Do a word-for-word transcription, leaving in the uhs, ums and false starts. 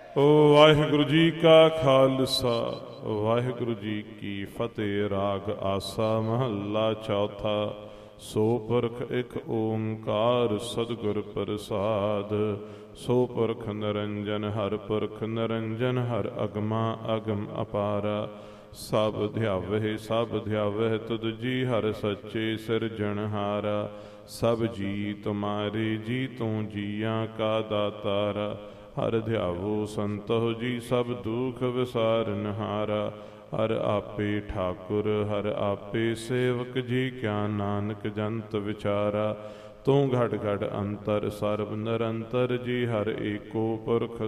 ਵਾਹਿਗੁਰੂ ਜੀ ਕਾ ਖਾਲਸਾ ਵਾਹਿਗੁਰੂ ਜੀ ਕੀ ਫਤਿਹ। ਰਾਗ ਆਸਾ ਮਹੱਲਾ ਚੌਥਾ। ਸੋ ਪੁਰਖ ਇੱਕ ਓੰਕਾਰ ਸਤਿਗੁਰ ਪ੍ਰਸਾਦ। ਸੋ ਪੁਰਖ ਨਿਰੰਜਨ ਹਰ ਪੁਰਖ ਨਿਰੰਜਨ ਹਰ ਅਗਮਾ ਅਗਮ ਅਪਾਰਾ। ਸਭ ਧਿਆਵਹਿ ਸਭ ਧਿਆਵਹਿ ਤੁਧ ਜੀ ਹਰ ਸੱਚੇ ਸਿਰਜਣਹਾਰਾ। ਸਭ ਜੀ ਤੁਮਾਰੇ ਜੀ ਤੂੰ ਜੀਆਂ ਕਾ ਦਾਤਾਰਾ। ਹਰ ਧਿਆਵੋ ਸੰਤੋ ਜੀ ਸਭ ਦੁਖ ਵਿਸਾਰਨਹਾਰਾ। ਹਰ ਆਪੇ ਠਾਕੁਰ ਹਰ ਆਪੇ ਸੇਵਕ ਜੀ ਕਿਆ ਨਾਨਕ ਜੰਤ ਵਿਚਾਰਾ। ਤੂੰ ਘਟ ਘਟ ਅੰਤਰ ਸਰਬ ਨਿਰੰਤਰ ਜੀ ਹਰ ਏਕੋ ਪੁਰਖ